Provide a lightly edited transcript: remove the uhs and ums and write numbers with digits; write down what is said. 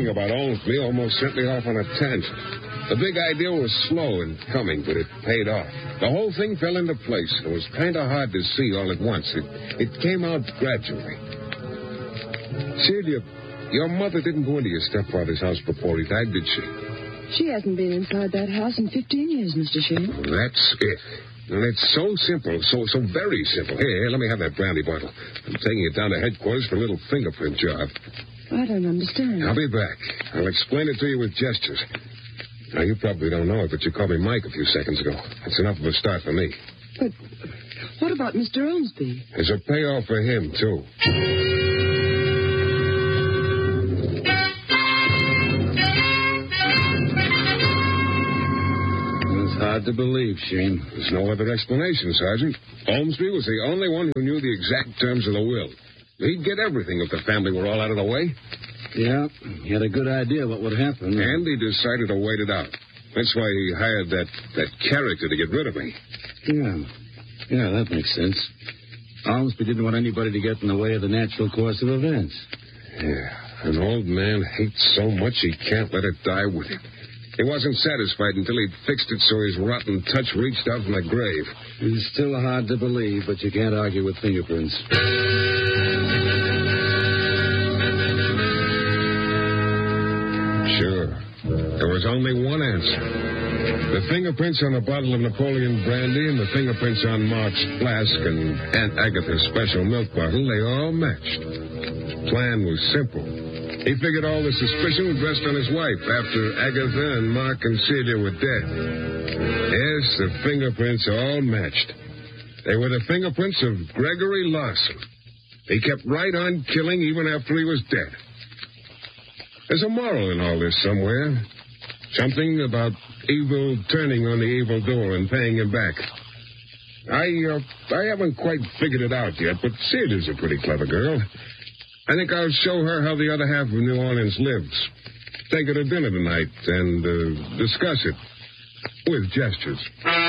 talking about Ormsby almost sent me off on a tangent. The big idea was slow in coming, but it paid off. The whole thing fell into place. It was kind of hard to see all at once. It came out gradually. Celia, your mother didn't go into your stepfather's house before he died, did she? She hasn't been inside that house in 15 years, Mr. Shane. That's it. And it's so simple, so very simple. Here, let me have that brandy bottle. I'm taking it down to headquarters for a little fingerprint job. I don't understand. I'll be back. I'll explain it to you with gestures. Now, you probably don't know it, but you called me Mike a few seconds ago. That's enough of a start for me. But what about Mr. Ormsby? There's a payoff for him, too. Hard to believe, Shane. There's no other explanation, Sergeant. Ormsby was the only one who knew the exact terms of the will. He'd get everything if the family were all out of the way. Yeah, he had a good idea what would happen. And he decided to wait it out. That's why he hired that character to get rid of me. Yeah, that makes sense. Ormsby didn't want anybody to get in the way of the natural course of events. Yeah, an old man hates so much he can't let it die with him. He wasn't satisfied until he'd fixed it so his rotten touch reached out from the grave. It's still hard to believe, but you can't argue with fingerprints. Sure. There was only one answer. The fingerprints on the bottle of Napoleon brandy and the fingerprints on Mark's flask and Aunt Agatha's special milk bottle, they all matched. The plan was simple. He figured all the suspicion would rest on his wife after Agatha and Mark and Celia were dead. Yes, the fingerprints all matched. They were the fingerprints of Gregory Larson. He kept right on killing even after he was dead. There's a moral in all this somewhere. Something about evil turning on the evildoer and paying him back. I haven't quite figured it out yet, but Celia's a pretty clever girl. I think I'll show her how the other half of New Orleans lives. Take her to dinner tonight and discuss it with gestures.